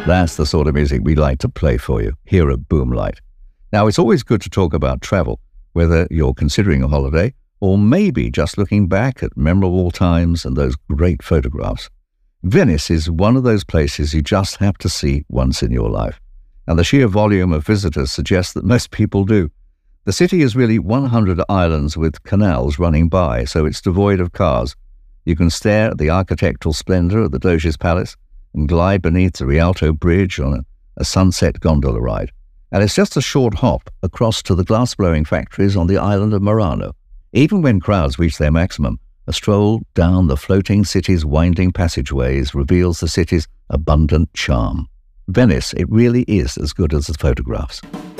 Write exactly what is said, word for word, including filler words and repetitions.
That's the sort of music we like to play for you here at Boomlight. Now, it's always good to talk about travel, whether you're considering a holiday or maybe just looking back at memorable times and those great photographs. Venice is one of those places you just have to see once in your life, and the sheer volume of visitors suggests that most people do. The city is really one hundred islands with canals running by, so it's devoid of cars. You can stare at the architectural splendor of the Doge's Palace and glide beneath the Rialto Bridge on a, a sunset gondola ride. And it's just a short hop across to the glass-blowing factories on the island of Murano. Even when crowds reach their maximum, a stroll down the floating city's winding passageways reveals the city's abundant charm. Venice, it really is as good as the photographs.